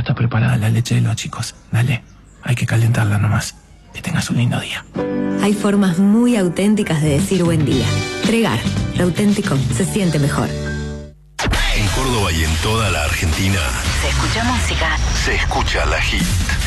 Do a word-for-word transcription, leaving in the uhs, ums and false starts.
está preparada la leche de los chicos. Dale, hay que calentarla nomás. Que tengas un lindo día. Hay formas muy auténticas de decir buen día. Tregar, lo auténtico se siente mejor. En Córdoba y en toda la Argentina Se escucha música. se escucha La Hit.